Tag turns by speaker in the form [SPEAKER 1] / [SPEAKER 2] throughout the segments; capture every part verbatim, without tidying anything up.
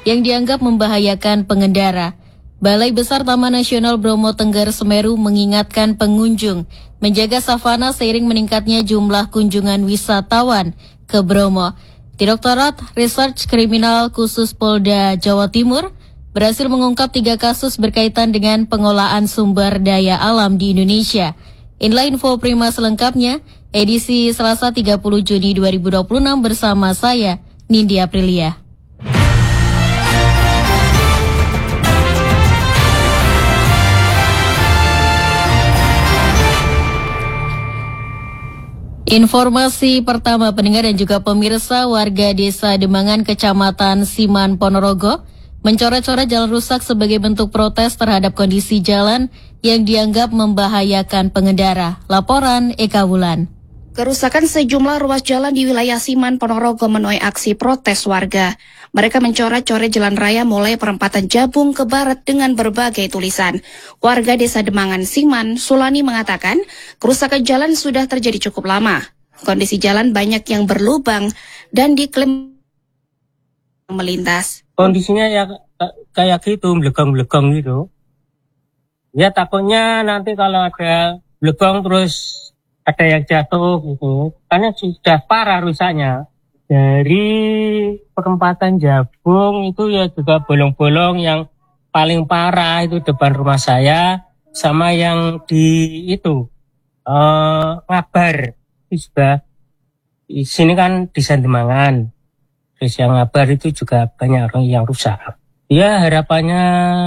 [SPEAKER 1] yang dianggap membahayakan pengendara. Balai Besar Taman Nasional Bromo Tengger Semeru mengingatkan pengunjung menjaga savana seiring meningkatnya jumlah kunjungan wisatawan ke Bromo. Direktorat Research Kriminal Khusus Polda Jawa Timur berhasil mengungkap tiga kasus berkaitan dengan pengolahan sumber daya alam di Indonesia. Inilah info prima selengkapnya, edisi Selasa tiga puluh Juni dua ribu dua puluh enam bersama saya, Nindi Aprilia. Informasi pertama pendengar dan juga pemirsa, warga desa Demangan Kecamatan Siman Ponorogo mencoret-coret jalan rusak sebagai bentuk protes terhadap kondisi jalan yang dianggap membahayakan pengendara. Laporan Eka Wulan.
[SPEAKER 2] Kerusakan sejumlah ruas jalan di wilayah Siman Ponorogo menuai aksi protes warga. Mereka mencoret-coret jalan raya mulai perempatan Jabung ke barat dengan berbagai tulisan. Warga desa Demangan Siman, Sulani mengatakan, kerusakan jalan sudah terjadi cukup lama. Kondisi jalan banyak yang berlubang dan diklaim melintas.
[SPEAKER 3] Kondisinya ya kayak gitu, blegang-blegang gitu. Ya takutnya nanti kalau ada blegang terus ada yang jatuh gitu, karena sudah parah rusaknya. Dari perempatan Jabung itu ya juga bolong-bolong, yang paling parah itu depan rumah saya, sama yang di itu uh, Ngabar. Itu juga di sini kan di Demangan. Terus yang Ngabar itu juga banyak orang yang rusak. Ya harapannya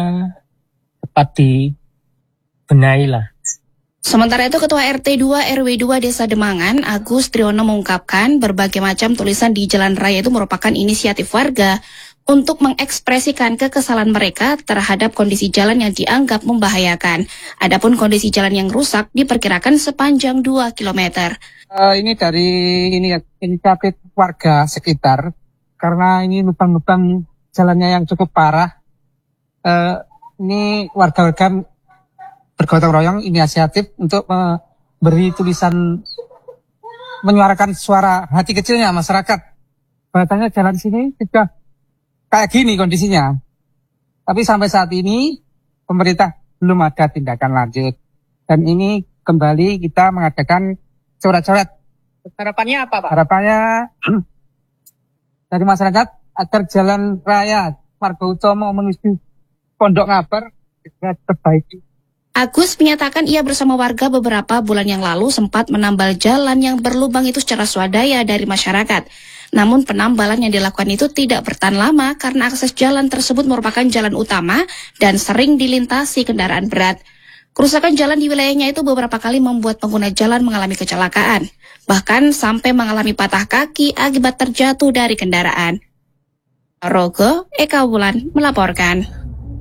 [SPEAKER 3] cepat dibenahi lah.
[SPEAKER 2] Sementara itu Ketua R T dua R W dua Desa Demangan, Agus Triono mengungkapkan berbagai macam tulisan di jalan raya itu merupakan inisiatif warga untuk mengekspresikan kekesalan mereka terhadap kondisi jalan yang dianggap membahayakan. Adapun kondisi jalan yang rusak diperkirakan sepanjang dua kilometer.
[SPEAKER 4] Uh, ini dari ini inisiatif warga sekitar, karena ini lubang-lubang jalannya yang cukup parah. Uh, ini warga-warga bergotong royong inisiatif untuk memberi tulisan, menyuarakan suara hati kecilnya masyarakat. Bahasanya jalan sini sudah kayak gini kondisinya. Tapi sampai saat ini pemerintah belum ada tindakan lanjut. Dan ini kembali kita mengadakan coret-coret.
[SPEAKER 3] Harapannya apa, Pak?
[SPEAKER 4] Harapannya dari masyarakat agar jalan raya Marga Utama menuju Pondok Ngabar segera terbaiki.
[SPEAKER 2] Agus menyatakan ia bersama warga beberapa bulan yang lalu sempat menambal jalan yang berlubang itu secara swadaya dari masyarakat. Namun penambalan yang dilakukan itu tidak bertahan lama karena akses jalan tersebut merupakan jalan utama dan sering dilintasi kendaraan berat. Kerusakan jalan di wilayahnya itu beberapa kali membuat pengguna jalan mengalami kecelakaan, bahkan sampai mengalami patah kaki akibat terjatuh dari kendaraan. Rogo, Eka Wulan melaporkan.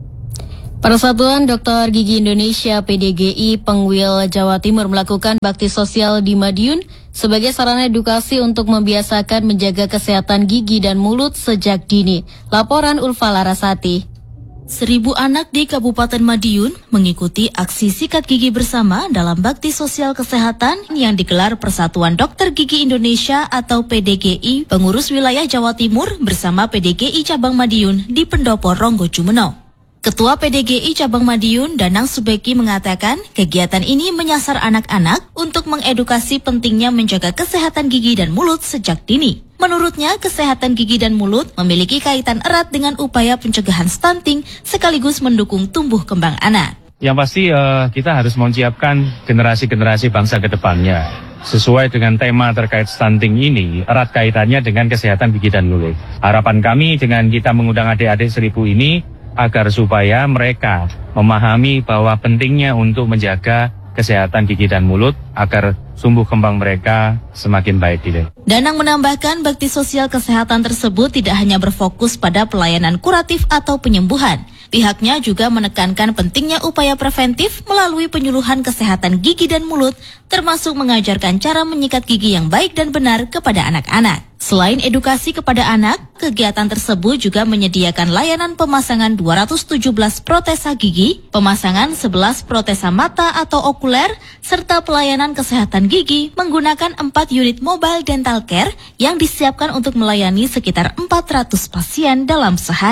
[SPEAKER 1] Persatuan Dokter Gigi Indonesia P D G I Pengwil Jawa Timur melakukan bakti sosial di Madiun sebagai sarana edukasi untuk membiasakan menjaga kesehatan gigi dan mulut sejak dini. Laporan Ulfa Larasati.
[SPEAKER 5] Seribu anak di Kabupaten Madiun mengikuti aksi sikat gigi bersama dalam bakti sosial kesehatan yang digelar Persatuan Dokter Gigi Indonesia atau P D G I Pengurus Wilayah Jawa Timur bersama P D G I Cabang Madiun di Pendopo Ronggo Jumeno. Ketua P D G I Cabang Madiun, Danang Subeki mengatakan kegiatan ini menyasar anak-anak untuk mengedukasi pentingnya menjaga kesehatan gigi dan mulut sejak dini. Menurutnya, kesehatan gigi dan mulut memiliki kaitan erat dengan upaya pencegahan stunting sekaligus mendukung tumbuh kembang anak.
[SPEAKER 6] Yang pasti uh, kita harus menyiapkan generasi-generasi bangsa ke depannya. Sesuai dengan tema terkait stunting ini, erat kaitannya dengan kesehatan gigi dan mulut. Harapan kami dengan kita mengundang adik-adik seribu ini, agar supaya mereka memahami bahwa pentingnya untuk menjaga kesehatan gigi dan mulut agar tumbuh kembang mereka semakin baik.
[SPEAKER 5] Danang menambahkan bakti sosial kesehatan tersebut tidak hanya berfokus pada pelayanan kuratif atau penyembuhan. Pihaknya juga menekankan pentingnya upaya preventif melalui penyuluhan kesehatan gigi dan mulut, termasuk mengajarkan cara menyikat gigi yang baik dan benar kepada anak-anak. Selain edukasi kepada anak, kegiatan tersebut juga menyediakan layanan pemasangan dua ratus tujuh belas protesa gigi, pemasangan sebelas protesa mata atau okuler, serta pelayanan kesehatan gigi menggunakan empat unit mobile dental care yang disiapkan untuk melayani sekitar empat ratus pasien dalam sehari.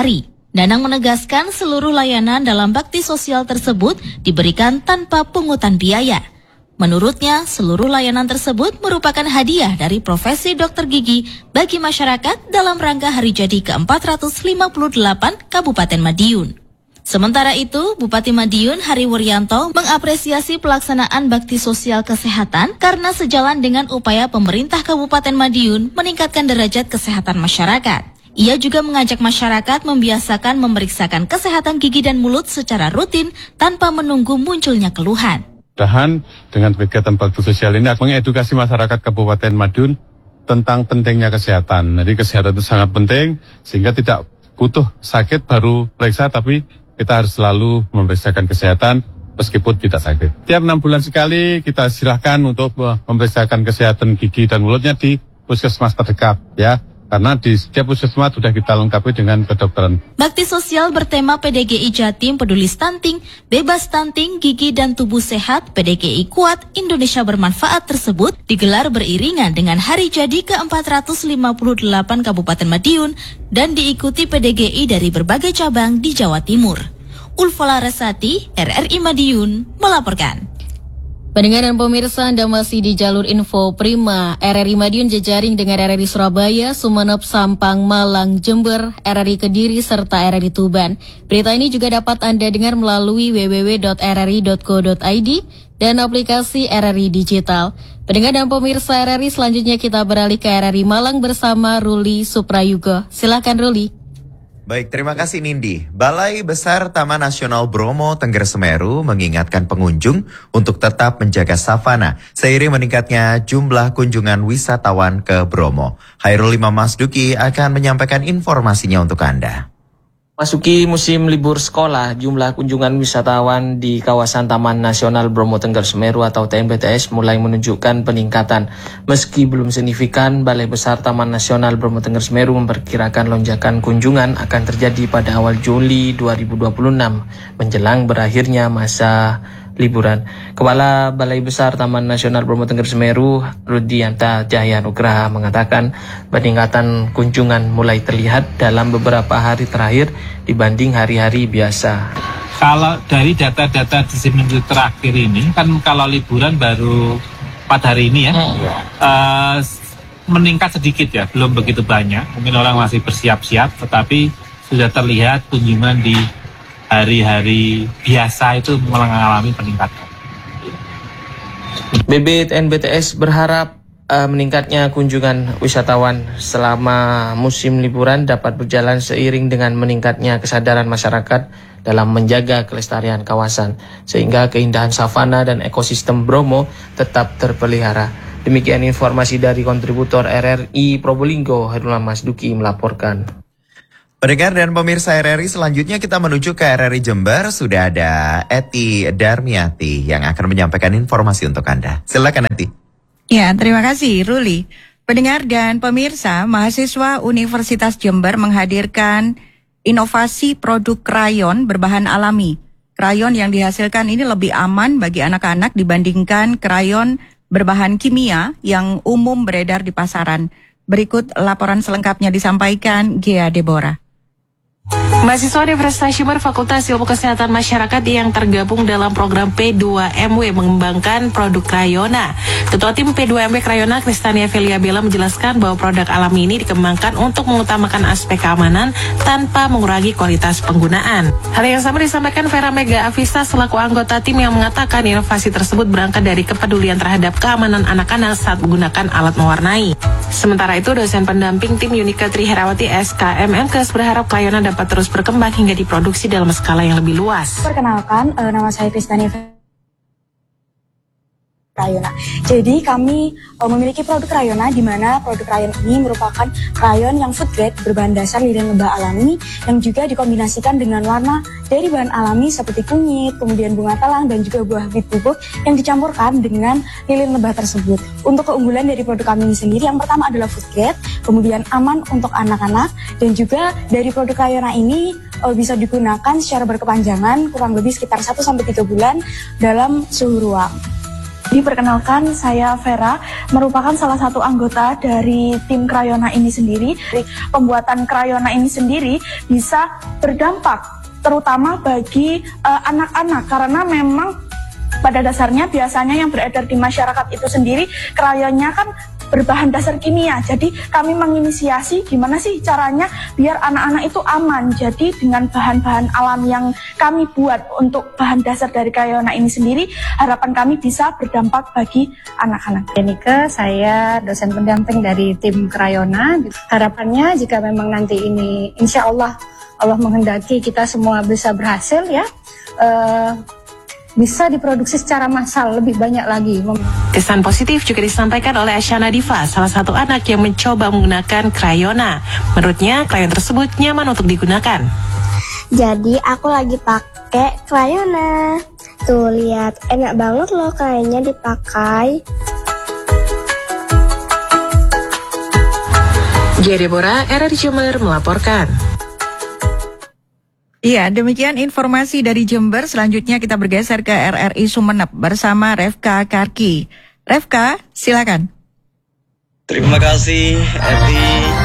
[SPEAKER 5] Danang menegaskan seluruh layanan dalam bakti sosial tersebut diberikan tanpa pungutan biaya. Menurutnya, seluruh layanan tersebut merupakan hadiah dari profesi dokter gigi bagi masyarakat dalam rangka hari jadi ke empat ratus lima puluh delapan Kabupaten Madiun. Sementara itu, Bupati Madiun Hari Wuryanto mengapresiasi pelaksanaan bakti sosial kesehatan karena sejalan dengan upaya pemerintah Kabupaten Madiun meningkatkan derajat kesehatan masyarakat. Ia juga mengajak masyarakat membiasakan memeriksakan kesehatan gigi dan mulut secara rutin tanpa menunggu munculnya keluhan.
[SPEAKER 7] Mudah-mudahan dengan kegiatan bakti sosial ini akan mengedukasi masyarakat Kabupaten Madiun tentang pentingnya kesehatan. Jadi kesehatan itu sangat penting sehingga tidak butuh sakit baru periksa, tapi kita harus selalu memeriksakan kesehatan meskipun tidak sakit. Tiap enam bulan sekali kita silahkan untuk memeriksakan kesehatan gigi dan mulutnya di puskesmas terdekat, ya. Karena di setiap puskesmas sudah kita lengkapi dengan kedokteran.
[SPEAKER 5] Bakti sosial bertema P D G I Jatim Peduli Stunting, Bebas Stunting, Gigi dan Tubuh Sehat, P D G I Kuat, Indonesia Bermanfaat tersebut digelar beriringan dengan hari jadi ke empat ratus lima puluh delapan Kabupaten Madiun dan diikuti P D G I dari berbagai cabang di Jawa Timur. Ulfa Larasati, R R I Madiun, melaporkan.
[SPEAKER 1] Pendengar dan pemirsa, Anda masih di jalur info Prima. R R I Madiun jejaring dengan R R I Surabaya, Sumeneb, Sampang, Malang, Jember, R R I Kediri, serta R R I Tuban. Berita ini juga dapat Anda dengar melalui w w w titik r r i titik co titik i d dan aplikasi R R I Digital. Pendengar dan pemirsa R R I, selanjutnya kita beralih ke R R I Malang bersama Ruli Suprayugo. Silakan Ruli.
[SPEAKER 8] Baik, terima kasih Nindi. Balai Besar Taman Nasional Bromo Tengger Semeru mengingatkan pengunjung untuk tetap menjaga savana seiring meningkatnya jumlah kunjungan wisatawan ke Bromo. Hairul Imam Masduki akan menyampaikan informasinya untuk Anda.
[SPEAKER 9] Masuki musim libur sekolah, jumlah kunjungan wisatawan di kawasan Taman Nasional Bromo Tengger Semeru atau T N B T S mulai menunjukkan peningkatan. Meski belum signifikan, Balai Besar Taman Nasional Bromo Tengger Semeru memperkirakan lonjakan kunjungan akan terjadi pada awal Juli dua ribu dua puluh enam, menjelang berakhirnya masa liburan. Kepala Balai Besar Taman Nasional Bromo Tengger Semeru, Rudianta Jaya Nugraha, mengatakan peningkatan kunjungan mulai terlihat dalam beberapa hari terakhir dibanding hari-hari biasa.
[SPEAKER 10] Kalau dari data-data di seminggu terakhir ini, kan kalau liburan baru empat hari ini ya, hmm. uh, meningkat sedikit ya, belum begitu banyak. Mungkin orang masih bersiap-siap, tetapi sudah terlihat kunjungan di hari-hari biasa itu mengalami peningkatan.
[SPEAKER 9] B B T N B T S berharap uh, meningkatnya kunjungan wisatawan selama musim liburan dapat berjalan seiring dengan meningkatnya kesadaran masyarakat dalam menjaga kelestarian kawasan, sehingga keindahan savana dan ekosistem Bromo tetap terpelihara. Demikian informasi dari kontributor R R I Probolinggo, Hairul Masduki melaporkan.
[SPEAKER 8] Pendengar dan pemirsa R R I, selanjutnya kita menuju ke R R I Jember. Sudah ada Eti Darmiati yang akan menyampaikan informasi untuk Anda. Silakan Eti.
[SPEAKER 11] Ya, terima kasih Ruli. Pendengar dan pemirsa, mahasiswa Universitas Jember menghadirkan inovasi produk krayon berbahan alami. Krayon yang dihasilkan ini lebih aman bagi anak-anak dibandingkan krayon berbahan kimia yang umum beredar di pasaran. Berikut laporan selengkapnya disampaikan Gea Deborah.
[SPEAKER 12] Mahasiswa Universitas Jember Fakultas Ilmu Kesehatan Masyarakat yang tergabung dalam program P dua M W mengembangkan produk Krayona. Ketua tim P dua M W Krayona, Kristania Velia Bella, menjelaskan bahwa produk alami ini dikembangkan untuk mengutamakan aspek keamanan tanpa mengurangi kualitas penggunaan. Hal yang sama disampaikan Vera Mega Avisa selaku anggota tim yang mengatakan inovasi tersebut berangkat dari kepedulian terhadap keamanan anak-anak saat menggunakan alat mewarnai. Sementara itu, dosen pendamping tim Yunika Tri Herawati S K M M K S berharap Krayona dapat terus berkembang hingga diproduksi dalam skala yang lebih luas.
[SPEAKER 13] Perkenalkan, uh, nama saya Kristania Krayona. Jadi kami uh, memiliki produk Krayona, di mana produk Krayon ini merupakan krayon yang food grade berbahan dasar lilin lebah alami yang juga dikombinasikan dengan warna dari bahan alami seperti kunyit, kemudian bunga telang dan juga buah bit bubuk yang dicampurkan dengan lilin lebah tersebut. Untuk keunggulan dari produk kami ini sendiri, yang pertama adalah food grade, kemudian aman untuk anak-anak, dan juga dari produk Krayona ini uh, bisa digunakan secara berkepanjangan kurang lebih sekitar satu sampai tiga bulan dalam suhu ruang. Diperkenalkan, saya Vera, merupakan salah satu anggota dari tim Krayona ini sendiri. Pembuatan Krayona ini sendiri bisa berdampak, terutama bagi uh, anak-anak, karena memang pada dasarnya biasanya yang beredar di masyarakat itu sendiri, krayonnya kan berbahan dasar kimia. Jadi kami menginisiasi gimana sih caranya biar anak-anak itu aman. Jadi dengan bahan-bahan alam yang kami buat untuk bahan dasar dari Krayona ini sendiri, harapan kami bisa berdampak bagi anak-anak.
[SPEAKER 14] Denike, saya dosen pendamping dari tim Krayona. Harapannya jika memang nanti ini insya Allah Allah menghendaki kita semua bisa berhasil ya, uh, bisa diproduksi secara massal lebih banyak lagi.
[SPEAKER 12] Kesan positif juga disampaikan oleh Asyana Diva, salah satu anak yang mencoba menggunakan Krayona. Menurutnya, krayon tersebut nyaman untuk digunakan.
[SPEAKER 15] Jadi aku lagi pakai Krayona. Tuh lihat, enak banget loh krayonnya dipakai.
[SPEAKER 12] Gia Deborah, R R I Jember melaporkan.
[SPEAKER 11] Iya, demikian informasi dari Jember. Selanjutnya kita bergeser ke R R I Sumeneb bersama Refka Karki. Refka, silakan.
[SPEAKER 16] Terima kasih, Eti.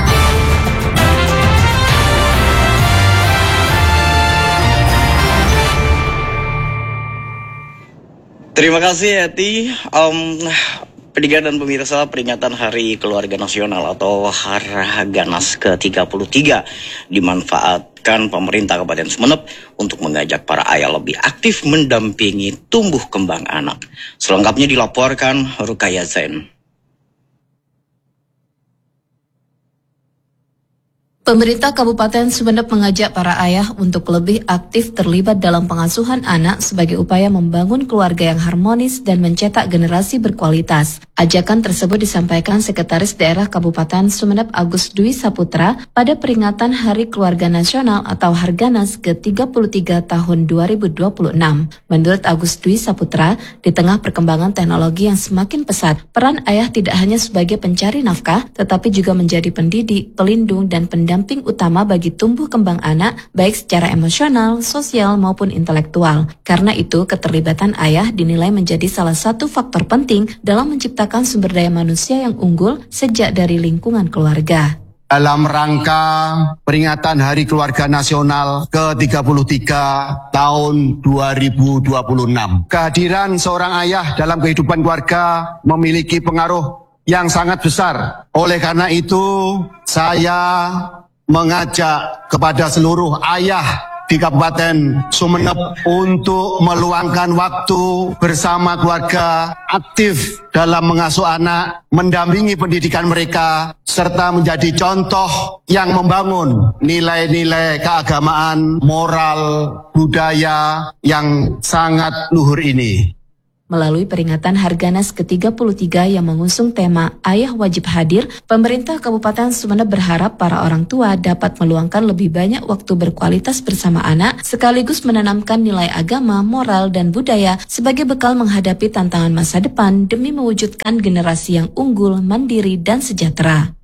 [SPEAKER 16] Terima kasih, Eti. Um, Pendengar dan pemirsa, peringatan Hari Keluarga Nasional atau Harganas ke tiga puluh tiga dimanfaatkan pemerintah Kabupaten Sumeneb untuk mengajak para ayah lebih aktif mendampingi tumbuh kembang anak. Selengkapnya dilaporkan Rukaya Zain.
[SPEAKER 17] Pemerintah Kabupaten Sumeneb mengajak para ayah untuk lebih aktif terlibat dalam pengasuhan anak sebagai upaya membangun keluarga yang harmonis dan mencetak generasi berkualitas. Ajakan tersebut disampaikan Sekretaris Daerah Kabupaten Sumeneb Agus Dwi Saputra pada peringatan Hari Keluarga Nasional atau Harganas ke tiga puluh tiga tahun dua ribu dua puluh enam. Menurut Agus Dwi Saputra, di tengah perkembangan teknologi yang semakin pesat, peran ayah tidak hanya sebagai pencari nafkah, tetapi juga menjadi pendidik, pelindung, dan pendamping pendamping utama bagi tumbuh kembang anak, baik secara emosional, sosial, maupun intelektual. Karena itu, keterlibatan ayah dinilai menjadi salah satu faktor penting dalam menciptakan sumber daya manusia yang unggul sejak dari lingkungan keluarga.
[SPEAKER 18] Dalam rangka peringatan Hari Keluarga Nasional ke tiga puluh tiga tahun dua ribu dua puluh enam, kehadiran seorang ayah dalam kehidupan keluarga memiliki pengaruh yang sangat besar. Oleh karena itu, saya mengajak kepada seluruh ayah di Kabupaten Sumeneb untuk meluangkan waktu bersama keluarga, aktif dalam mengasuh anak, mendampingi pendidikan mereka, serta menjadi contoh yang membangun nilai-nilai keagamaan, moral, budaya yang sangat luhur ini.
[SPEAKER 17] Melalui peringatan Harganas ke tiga puluh tiga yang mengusung tema Ayah Wajib Hadir, pemerintah Kabupaten Sumeneb berharap para orang tua dapat meluangkan lebih banyak waktu berkualitas bersama anak, sekaligus menanamkan nilai agama, moral, dan budaya sebagai bekal menghadapi tantangan masa depan demi mewujudkan generasi yang unggul, mandiri, dan sejahtera.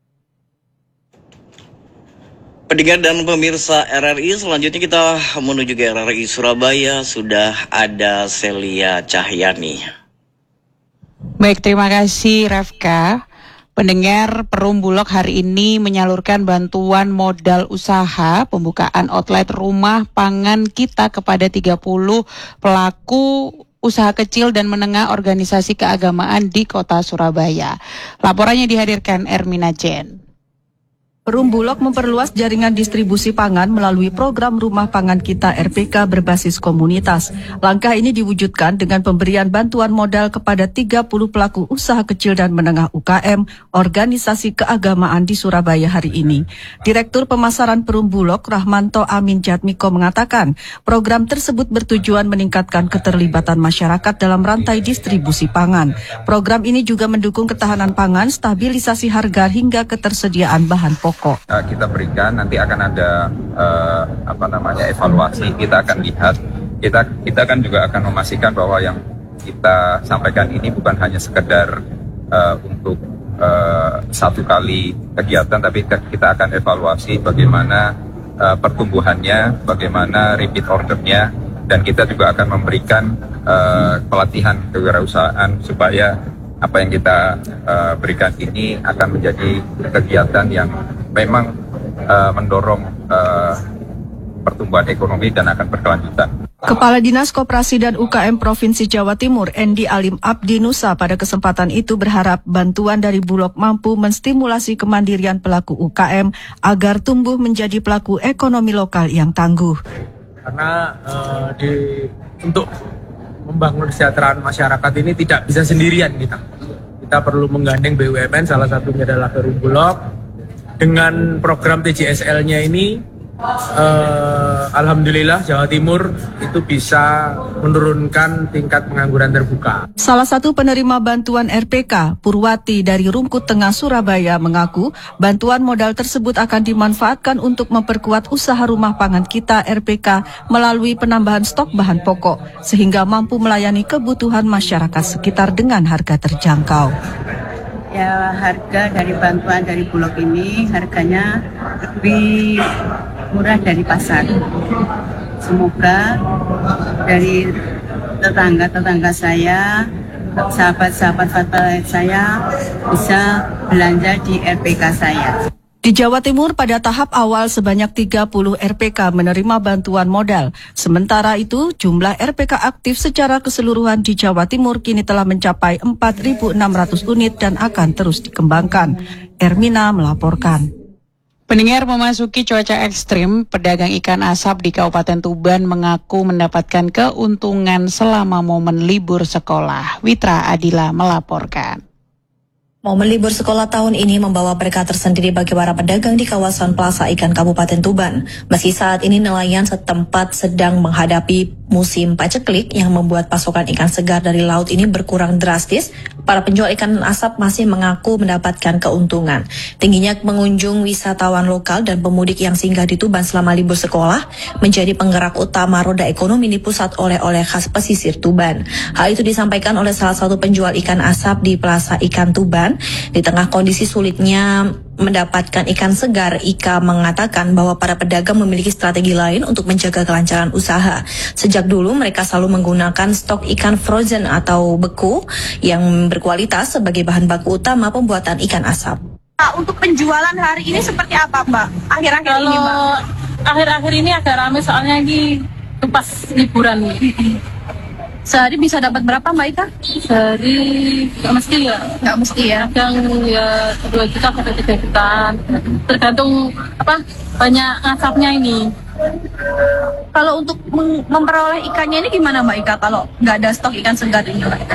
[SPEAKER 16] Pendengar dan pemirsa R R I, selanjutnya kita menuju ke R R I Surabaya. Sudah ada Celia Cahyani.
[SPEAKER 19] Baik, terima kasih Refka. Pendengar, Perum Bulog hari ini menyalurkan bantuan modal usaha pembukaan outlet rumah pangan kita kepada tiga puluh pelaku usaha kecil dan menengah organisasi keagamaan di kota Surabaya. Laporannya dihadirkan Ermina Jen.
[SPEAKER 20] Perum Bulog memperluas jaringan distribusi pangan melalui program Rumah Pangan Kita R P K berbasis komunitas. Langkah ini diwujudkan dengan pemberian bantuan modal kepada tiga puluh pelaku usaha kecil dan menengah U K M, organisasi keagamaan di Surabaya hari ini. Direktur Pemasaran Perum Bulog Rahmanto Amin Jatmiko mengatakan, program tersebut bertujuan meningkatkan keterlibatan masyarakat dalam rantai distribusi pangan. Program ini juga mendukung ketahanan pangan, stabilisasi harga hingga ketersediaan bahan pokok.
[SPEAKER 21] Uh, kita berikan, nanti akan ada uh, apa namanya evaluasi, kita akan lihat, kita kita kan juga akan memastikan bahwa yang kita sampaikan ini bukan hanya sekedar uh, untuk uh, satu kali kegiatan, tapi kita akan evaluasi bagaimana uh, pertumbuhannya, bagaimana repeat ordernya, dan kita juga akan memberikan uh, pelatihan kewirausahaan supaya apa yang kita uh, berikan ini akan menjadi kegiatan yang memang uh, mendorong uh, pertumbuhan ekonomi dan akan berkelanjutan.
[SPEAKER 20] Kepala Dinas Koperasi dan U K M Provinsi Jawa Timur, Endi Alim Abdi Nusa, pada kesempatan itu berharap bantuan dari Bulog mampu menstimulasi kemandirian pelaku U K M agar tumbuh menjadi pelaku ekonomi lokal yang tangguh.
[SPEAKER 3] Karena uh, di, untuk membangun kesejahteraan masyarakat ini tidak bisa sendirian kita. Kita perlu menggandeng B U M N, salah satunya adalah Perum Bulog. Dengan program T J S L-nya ini, Uh, alhamdulillah Jawa Timur itu bisa menurunkan tingkat pengangguran terbuka.
[SPEAKER 20] Salah satu penerima bantuan R P K, Purwati dari Rungkut Tengah Surabaya, mengaku bantuan modal tersebut akan dimanfaatkan untuk memperkuat usaha rumah pangan kita R P K melalui penambahan stok bahan pokok sehingga mampu melayani kebutuhan masyarakat sekitar dengan harga terjangkau.
[SPEAKER 22] Ya, harga dari bantuan dari Bulog ini harganya lebih murah dari pasar. Semoga dari tetangga-tetangga saya, sahabat-sahabat saya bisa belanja di R P K saya.
[SPEAKER 20] Di Jawa Timur pada tahap awal sebanyak tiga puluh R P K menerima bantuan modal. Sementara itu jumlah R P K aktif secara keseluruhan di Jawa Timur kini telah mencapai empat ribu enam ratus unit dan akan terus dikembangkan. Ermina melaporkan.
[SPEAKER 19] Pendengar, memasuki cuaca ekstrim, pedagang ikan asap di Kabupaten Tuban mengaku mendapatkan keuntungan selama momen libur sekolah. Witra Adila melaporkan.
[SPEAKER 23] Momen libur sekolah tahun ini membawa berkah tersendiri bagi para pedagang di kawasan Plaza Ikan Kabupaten Tuban. Meski saat ini nelayan setempat sedang menghadapi musim paceklik yang membuat pasokan ikan segar dari laut ini berkurang drastis, para penjual ikan asap masih mengaku mendapatkan keuntungan. Tingginya pengunjung wisatawan lokal dan pemudik yang singgah di Tuban selama libur sekolah menjadi penggerak utama roda ekonomi di pusat oleh-oleh khas pesisir Tuban. Hal itu disampaikan oleh salah satu penjual ikan asap di Plaza Ikan Tuban. Di tengah kondisi sulitnya mendapatkan ikan segar, Ika mengatakan bahwa para pedagang memiliki strategi lain untuk menjaga kelancaran usaha. Sejak dulu mereka selalu menggunakan stok ikan frozen atau beku yang berkualitas sebagai bahan baku utama pembuatan ikan asap.
[SPEAKER 24] Untuk penjualan hari ini seperti apa, Mbak? Akhir-akhir
[SPEAKER 25] Kalau
[SPEAKER 24] ini, Mbak?
[SPEAKER 25] Akhir-akhir ini agak ramai soalnya ini pas liburan.
[SPEAKER 24] Sehari bisa dapat berapa, Mbak Ika?
[SPEAKER 25] Sehari nggak mesti ya.
[SPEAKER 24] Nggak mesti ya.
[SPEAKER 25] Kadang ya dua juta sampai tiga juta. Tergantung apa banyak asapnya ini.
[SPEAKER 24] Kalau untuk memperoleh ikannya ini gimana, Mbak Ika? Kalau nggak ada stok ikan segar ini, Mbak Ika?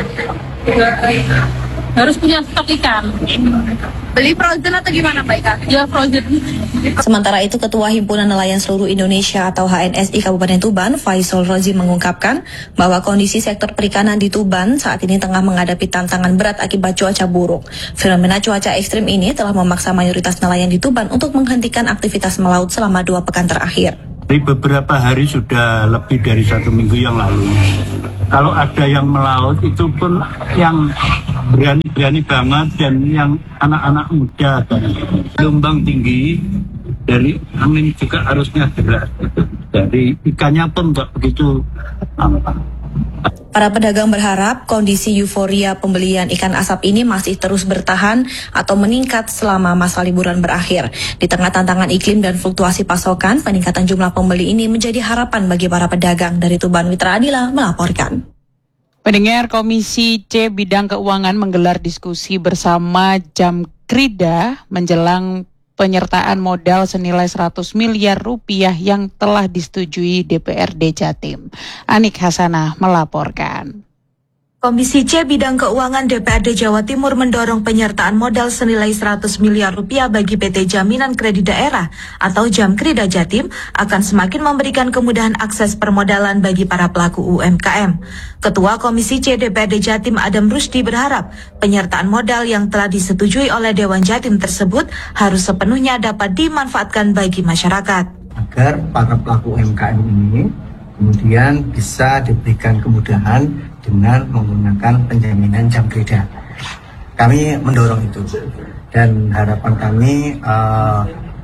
[SPEAKER 25] Harus punya stok ikan.
[SPEAKER 24] Beli frozen atau gimana, Mbak Ika?
[SPEAKER 25] Ya frozen.
[SPEAKER 23] Sementara itu, Ketua Himpunan Nelayan Seluruh Indonesia atau H N S I Kabupaten Tuban, Faisal Rozi mengungkapkan bahwa kondisi sektor perikanan di Tuban saat ini tengah menghadapi tantangan berat akibat cuaca buruk. Fenomena cuaca ekstrim ini telah memaksa mayoritas nelayan di Tuban untuk menghentikan aktivitas melaut selama dua pekan terakhir.
[SPEAKER 26] Dari beberapa hari sudah lebih dari satu minggu yang lalu. Kalau ada yang melaut itu pun yang berani-berani banget dan yang anak-anak muda dan gelombang tinggi, dari angin juga arusnya deras. Dari ikannya pun nggak begitu apa.
[SPEAKER 23] Para pedagang berharap kondisi euforia pembelian ikan asap ini masih terus bertahan atau meningkat selama masa liburan berakhir. Di tengah tantangan iklim dan fluktuasi pasokan, peningkatan jumlah pembeli ini menjadi harapan bagi para pedagang. Dari Tuban, Witra Adila melaporkan.
[SPEAKER 19] Pendengar, Komisi C Bidang Keuangan menggelar diskusi bersama Jamkrida menjelang penyertaan modal senilai seratus miliar rupiah yang telah disetujui D P R D Jatim. Anik Hasanah melaporkan.
[SPEAKER 27] Komisi C Bidang Keuangan D P R D Jawa Timur mendorong penyertaan modal senilai seratus miliar rupiah bagi P T Jaminan Kredit Daerah atau Jamkrida Jatim akan semakin memberikan kemudahan akses permodalan bagi para pelaku U M K M. Ketua Komisi C D P R D Jatim Adam Rusdi berharap penyertaan modal yang telah disetujui oleh Dewan Jatim tersebut harus sepenuhnya dapat dimanfaatkan bagi masyarakat.
[SPEAKER 28] Agar para pelaku U M K M ini kemudian bisa diberikan kemudahan dengan menggunakan penjaminan Jamkrida. Kami mendorong itu dan harapan kami uh,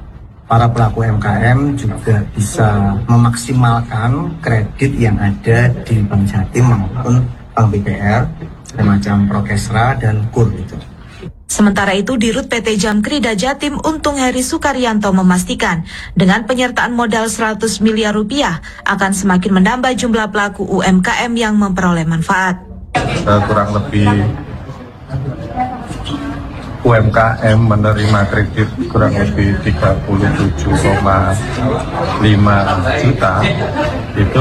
[SPEAKER 28] para pelaku U M K M juga bisa memaksimalkan kredit yang ada di Bank Jatim maupun Bank B P R, semacam Prokesra dan Kur itu.
[SPEAKER 27] Sementara itu, Dirut P T Jamkrida Jatim Untung Heri Sukaryanto memastikan dengan penyertaan modal seratus miliar rupiah akan semakin menambah jumlah pelaku U M K M yang memperoleh manfaat.
[SPEAKER 1] Uh, kurang lebih U M K M menerima kredit kurang lebih tiga puluh tujuh koma lima juta, itu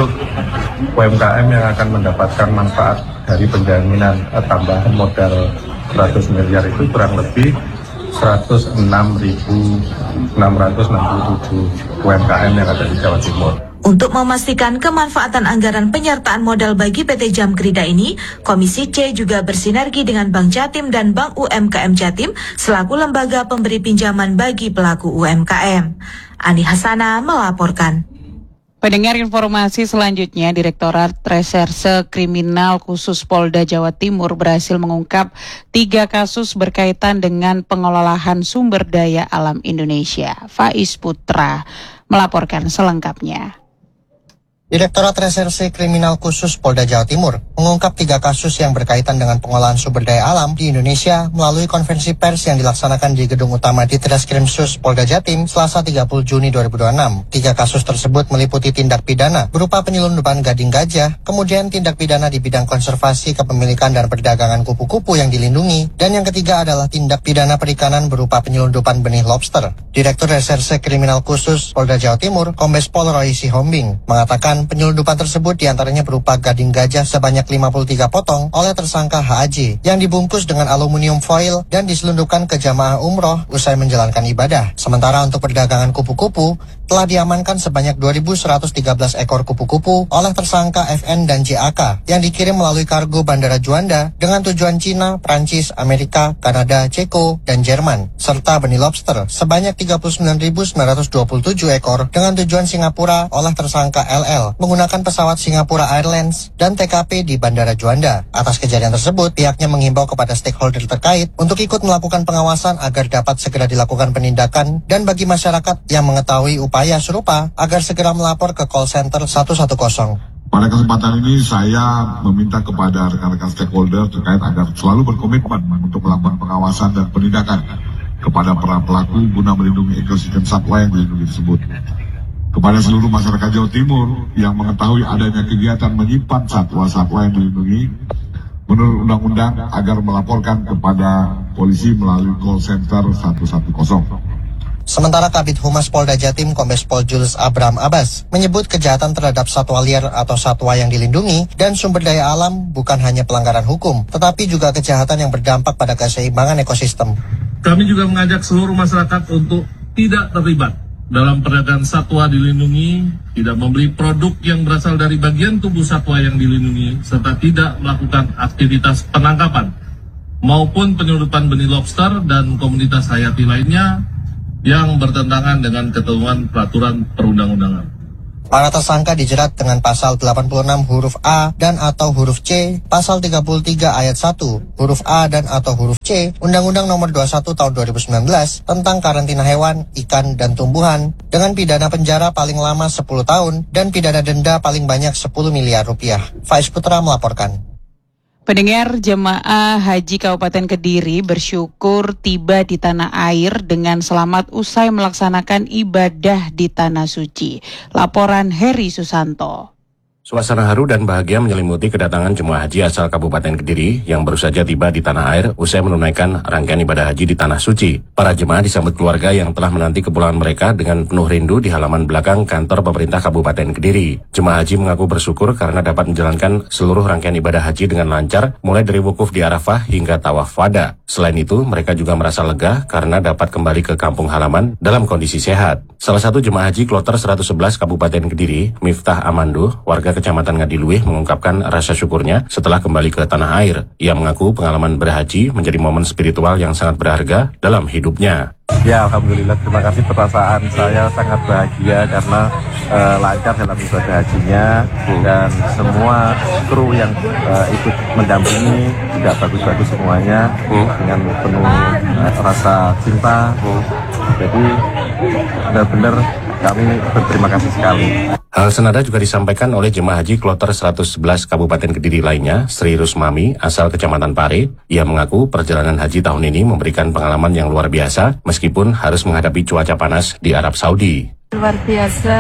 [SPEAKER 1] U M K M yang akan mendapatkan manfaat dari penjaminan eh, tambahan modal seratus miliar itu kurang lebih seratus enam ribu enam ratus enam puluh tujuh U M K M yang ada di Jawa Timur.
[SPEAKER 27] Untuk memastikan kemanfaatan anggaran penyertaan modal bagi P T Jamkrida ini, Komisi C juga bersinergi dengan Bank Jatim dan Bank U M K M Jatim selaku lembaga pemberi pinjaman bagi pelaku U M K M. Ani Hasana melaporkan.
[SPEAKER 19] Pendengar informasi selanjutnya, Direktorat Reserse Kriminal Khusus Polda Jawa Timur berhasil mengungkap tiga kasus berkaitan dengan pengelolaan sumber daya alam Indonesia. Faiz Putra melaporkan selengkapnya.
[SPEAKER 2] Direktorat Reserse Kriminal Khusus Polda Jawa Timur mengungkap tiga kasus yang berkaitan dengan pengolahan sumber daya alam di Indonesia melalui konferensi pers yang dilaksanakan di Gedung Utama Ditreskrimsus Polda Jatim Selasa tiga puluh Juni dua ribu dua puluh enam. Tiga kasus tersebut meliputi tindak pidana berupa penyelundupan gading gajah, kemudian tindak pidana di bidang konservasi kepemilikan dan perdagangan kupu-kupu yang dilindungi, dan yang ketiga adalah tindak pidana perikanan berupa penyelundupan benih lobster. Direktur Reserse Kriminal Khusus Polda Jawa Timur, Kombes Pol Roy Sihombing, mengatakan penyelundupan tersebut diantaranya berupa gading gajah sebanyak lima puluh tiga potong oleh tersangka H A J yang dibungkus dengan aluminium foil dan diselundupkan ke jamaah umroh usai menjalankan ibadah. Sementara untuk perdagangan kupu-kupu telah diamankan sebanyak dua ribu seratus tiga belas ekor kupu-kupu oleh tersangka F N dan J A K yang dikirim melalui kargo Bandara Juanda dengan tujuan Cina, Prancis, Amerika, Kanada, Ceko, dan Jerman, serta benih lobster sebanyak tiga puluh sembilan ribu sembilan ratus dua puluh tujuh ekor dengan tujuan Singapura oleh tersangka L L menggunakan pesawat Singapura Airlines dan T K P di Bandara Juanda. Atas kejadian tersebut, pihaknya menghimbau kepada stakeholder terkait untuk ikut melakukan pengawasan agar dapat segera dilakukan penindakan, dan bagi masyarakat yang mengetahui upaya serupa agar segera melapor ke call center seratus sepuluh.
[SPEAKER 4] Pada kesempatan ini saya meminta kepada rekan-rekan stakeholder terkait agar selalu berkomitmen untuk melakukan pengawasan dan penindakan kepada para pelaku guna melindungi ekosistem satwa yang dilindungi tersebut. Kepada seluruh masyarakat Jawa Timur yang mengetahui adanya kegiatan menyimpan satwa-satwa yang dilindungi menurut undang-undang agar melaporkan kepada polisi melalui call center seratus sepuluh.
[SPEAKER 2] Sementara Kabid Humas Polda Jatim Kombes Pol Jules Abraham Abbas menyebut kejahatan terhadap satwa liar atau satwa yang dilindungi dan sumber daya alam bukan hanya pelanggaran hukum, tetapi juga kejahatan yang berdampak pada keseimbangan ekosistem.
[SPEAKER 5] Kami juga mengajak seluruh masyarakat untuk tidak terlibat dalam perdagangan satwa dilindungi, tidak membeli produk yang berasal dari bagian tubuh satwa yang dilindungi, serta tidak melakukan aktivitas penangkapan maupun penyelundupan benih lobster dan komoditas hayati lainnya yang bertentangan dengan ketentuan peraturan perundang-undangan.
[SPEAKER 2] Para tersangka dijerat dengan pasal delapan puluh enam huruf A dan atau huruf C, pasal tiga puluh tiga ayat satu huruf A dan atau huruf C, Undang-Undang Nomor dua puluh satu Tahun dua ribu sembilan belas tentang karantina hewan, ikan, dan tumbuhan dengan pidana penjara paling lama sepuluh tahun dan pidana denda paling banyak sepuluh miliar rupiah. Faiz Putra melaporkan.
[SPEAKER 19] Pendengar, jemaah haji Kabupaten Kediri bersyukur tiba di tanah air dengan selamat usai melaksanakan ibadah di Tanah Suci. Laporan Heri Susanto.
[SPEAKER 6] Suasana haru dan bahagia menyelimuti kedatangan jemaah haji asal Kabupaten Kediri yang baru saja tiba di tanah air usai menunaikan rangkaian ibadah haji di Tanah Suci. Para jemaah disambut keluarga yang telah menanti kepulangan mereka dengan penuh rindu di halaman belakang kantor pemerintah Kabupaten Kediri. Jemaah haji mengaku bersyukur karena dapat menjalankan seluruh rangkaian ibadah haji dengan lancar, mulai dari wukuf di Arafah hingga tawaf wada. Selain itu, mereka juga merasa lega karena dapat kembali ke kampung halaman dalam kondisi sehat. Salah satu jemaah haji kloter seratus sebelas Kabupaten Kediri, Miftah Amandu, warga Kecamatan Ngadiluih mengungkapkan rasa syukurnya setelah kembali ke tanah air. Ia mengaku pengalaman berhaji menjadi momen spiritual yang sangat berharga dalam hidupnya.
[SPEAKER 1] Ya, alhamdulillah, terima kasih. Perasaan saya sangat bahagia karena uh, lancar dalam ibadah hajinya dan semua kru yang uh, ikut mendampingi juga bagus-bagus semuanya dengan penuh uh, rasa cinta. Jadi benar-benar kami berterima kasih sekali.
[SPEAKER 6] Hal senada juga disampaikan oleh jemaah haji kloter seratus sebelas Kabupaten Kediri lainnya, Sri Rusmami, asal Kecamatan Pare. Ia mengaku perjalanan haji tahun ini memberikan pengalaman yang luar biasa, meskipun harus menghadapi cuaca panas di Arab Saudi.
[SPEAKER 7] Luar biasa,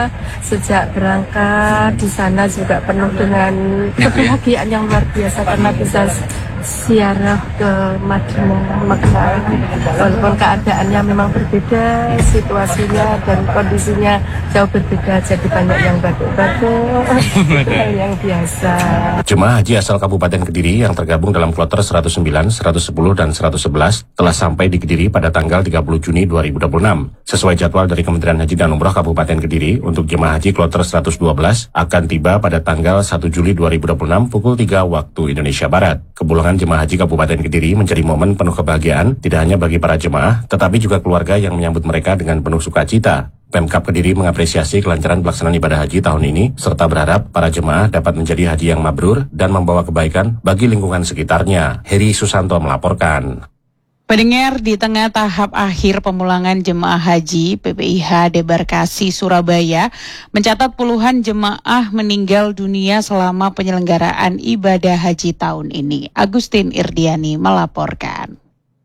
[SPEAKER 7] sejak berangkat di sana juga penuh dengan kebahagiaan yang luar biasa karena bisa ziarah ke Madinah, Mekah. Walaupun keadaannya memang berbeda, situasinya dan kondisinya jauh berbeda, jadi banyak yang batuk-batuk, yang biasa.
[SPEAKER 6] Jemaah haji asal Kabupaten Kediri yang tergabung dalam kloter seratus sembilan, seratus sepuluh, dan seratus sebelas telah sampai di Kediri pada tanggal tiga puluh Juni dua ribu dua puluh enam. Sesuai jadwal dari Kementerian Haji dan Umroh Kabupaten Kediri, untuk jemaah haji kloter seratus dua belas akan tiba pada tanggal satu Juli dua ribu dua puluh enam pukul tiga waktu Indonesia Barat. Kepulangan jemaah haji Kabupaten Kediri menjadi momen penuh kebahagiaan tidak hanya bagi para jemaah, tetapi juga keluarga yang menyambut mereka dengan penuh sukacita. Pemkab Kediri mengapresiasi kelancaran pelaksanaan ibadah haji tahun ini, serta berharap para jemaah dapat menjadi haji yang mabrur dan membawa kebaikan bagi lingkungan sekitarnya. Heri Susanto melaporkan.
[SPEAKER 19] Pendengar, di tengah tahap akhir pemulangan jemaah haji, P P I H Debarkasi Surabaya mencatat puluhan jemaah meninggal dunia selama penyelenggaraan ibadah haji tahun ini. Agustin Irdiani melaporkan.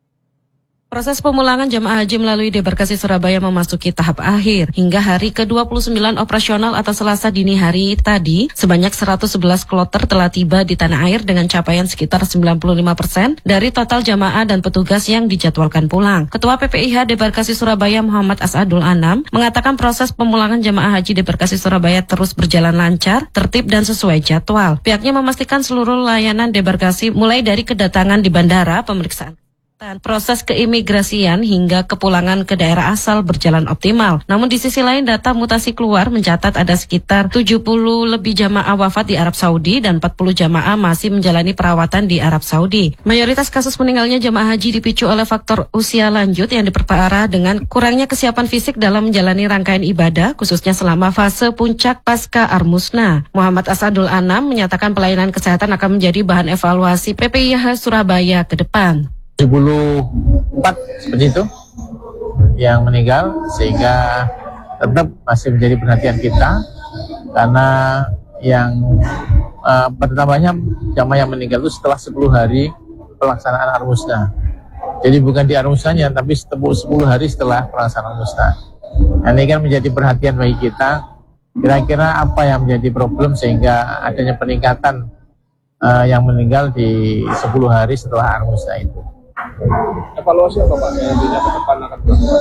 [SPEAKER 8] Proses pemulangan jemaah haji melalui Debarkasi Surabaya memasuki tahap akhir. Hingga hari ke dua puluh sembilan operasional atau Selasa dini hari tadi, sebanyak seratus sebelas kloter telah tiba di tanah air dengan capaian sekitar sembilan puluh lima persen dari total jamaah dan petugas yang dijadwalkan pulang. Ketua P P I H Debarkasi Surabaya Muhammad Asadul Anam mengatakan proses pemulangan jemaah haji Debarkasi Surabaya terus berjalan lancar, tertib dan sesuai jadwal. Pihaknya memastikan seluruh layanan debarkasi mulai dari kedatangan di bandara, pemeriksaan proses keimigrasian hingga kepulangan ke daerah asal berjalan optimal. Namun di sisi lain data mutasi keluar mencatat ada sekitar tujuh puluh lebih jamaah wafat di Arab Saudi dan empat puluh jamaah masih menjalani perawatan di Arab Saudi. Mayoritas kasus meninggalnya jamaah haji dipicu oleh faktor usia lanjut yang diperparah dengan kurangnya kesiapan fisik dalam menjalani rangkaian ibadah, khususnya selama fase puncak pasca Armusna. Muhammad Asadul Anam menyatakan pelayanan kesehatan akan menjadi bahan evaluasi P P I H Surabaya ke depan.
[SPEAKER 9] tujuh puluh empat seperti itu yang meninggal, sehingga tetap masih menjadi perhatian kita karena yang uh, pertamanya jamaah yang meninggal itu setelah sepuluh hari pelaksanaan Armusna. Jadi bukan di Armusnanya, tapi sepuluh hari setelah pelaksanaan Armusna. Nah, ini kan menjadi perhatian bagi kita. Kira-kira apa yang menjadi problem sehingga adanya peningkatan uh, yang meninggal di sepuluh hari setelah Armusna itu.
[SPEAKER 10] Evaluasi apa Pak? Nantinya ke depan akan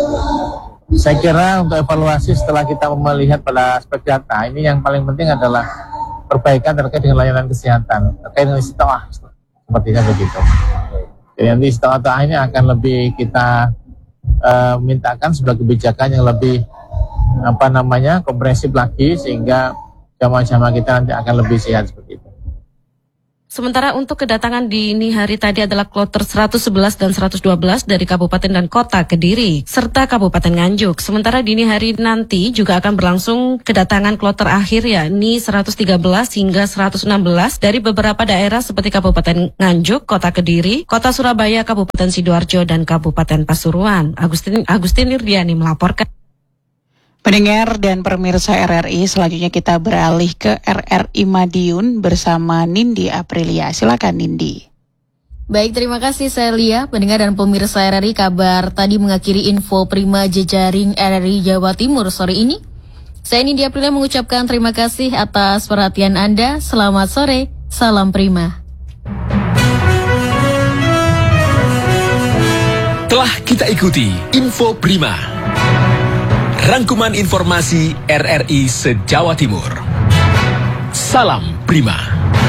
[SPEAKER 9] Saya kira untuk evaluasi setelah kita melihat pada aspek data, ini yang paling penting adalah perbaikan terkait dengan layanan kesehatan, terkait dengan istiqomah, sepertinya begitu. Jadi nanti istiqomah ini akan lebih kita uh, mintakan sebagai kebijakan yang lebih apa namanya komprehensif lagi, sehingga jamaah-jamaah kita nanti akan lebih sehat seperti itu.
[SPEAKER 8] Sementara untuk kedatangan dini hari tadi adalah kloter seratus sebelas dan seratus dua belas dari Kabupaten dan Kota Kediri, serta Kabupaten Nganjuk. Sementara dini hari nanti juga akan berlangsung kedatangan kloter akhir yakni seratus tiga belas hingga seratus enam belas dari beberapa daerah seperti Kabupaten Nganjuk, Kota Kediri, Kota Surabaya, Kabupaten Sidoarjo, dan Kabupaten Pasuruan. Agustin, Agustin Irdiani melaporkan.
[SPEAKER 19] Pendengar dan pemirsa R R I, selanjutnya kita beralih ke R R I Madiun bersama Nindi Aprilia. Silakan Nindi.
[SPEAKER 12] Baik, terima kasih Celia. Pendengar dan pemirsa R R I, kabar tadi mengakhiri info Prima Jejaring R R I Jawa Timur sore ini. Saya Nindi Aprilia mengucapkan terima kasih atas perhatian Anda. Selamat sore, salam Prima.
[SPEAKER 13] Telah kita ikuti info Prima. Rangkuman informasi R R I se-Jawa Timur. Salam Prima.